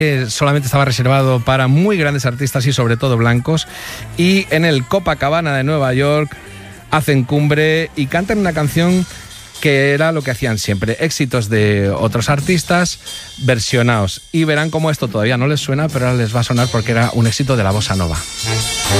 solamente estaba reservado para muy grandes artistas y sobre todo blancos, y en el Copacabana de Nueva York hacen cumbre y cantan una canción que era lo que hacían siempre, éxitos de otros artistas versionados, y verán cómo esto todavía no les suena, pero ahora les va a sonar porque era un éxito de la bossa nova.